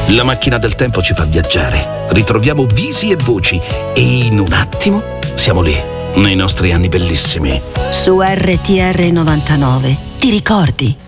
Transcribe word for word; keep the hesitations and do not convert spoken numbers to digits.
La macchina del tempo ci fa viaggiare, ritroviamo visi e voci e in un attimo siamo lì, nei nostri anni bellissimi. Su R T R novantanove ti ricordi?